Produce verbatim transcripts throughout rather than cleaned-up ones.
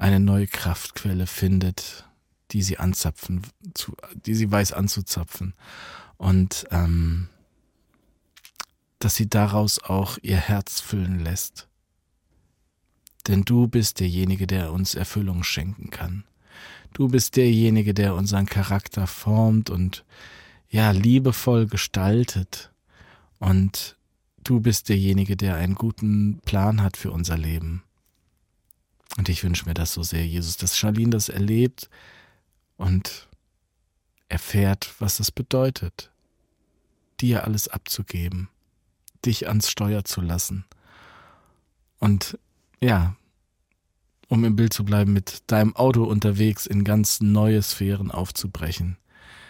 eine neue Kraftquelle findet, die sie anzapfen, zu, die sie weiß anzuzapfen. Und ähm, dass sie daraus auch ihr Herz füllen lässt. Denn du bist derjenige, der uns Erfüllung schenken kann. Du bist derjenige, der unseren Charakter formt und ja, liebevoll gestaltet. Und du bist derjenige, der einen guten Plan hat für unser Leben. Und ich wünsche mir das so sehr, Jesus, dass Charlene das erlebt und erfährt, was es bedeutet, dir alles abzugeben, dich ans Steuer zu lassen. Und ja, um im Bild zu bleiben, mit deinem Auto unterwegs in ganz neue Sphären aufzubrechen.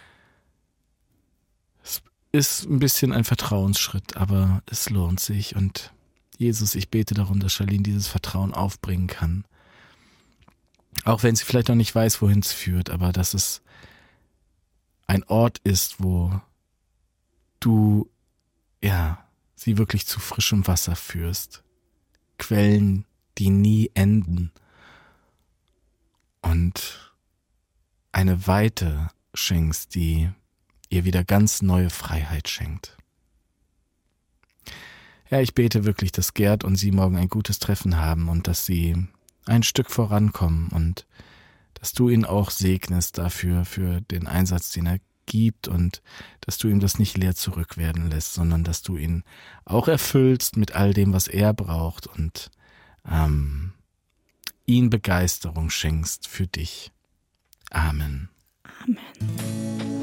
Es ist ein bisschen ein Vertrauensschritt, aber es lohnt sich. Und Jesus, ich bete darum, dass Charlene dieses Vertrauen aufbringen kann. Auch wenn sie vielleicht noch nicht weiß, wohin es führt, aber dass es ein Ort ist, wo du, ja, sie wirklich zu frischem Wasser führst. Quellen, die nie enden. Und eine Weite schenkst, die ihr wieder ganz neue Freiheit schenkt. Ja, ich bete wirklich, dass Gerd und sie morgen ein gutes Treffen haben und dass sie ein Stück vorankommen und dass du ihn auch segnest dafür, für den Einsatz, den er gibt und dass du ihm das nicht leer zurückwerden lässt, sondern dass du ihn auch erfüllst mit all dem, was er braucht und ähm, ihn Begeisterung schenkst für dich. Amen. Amen.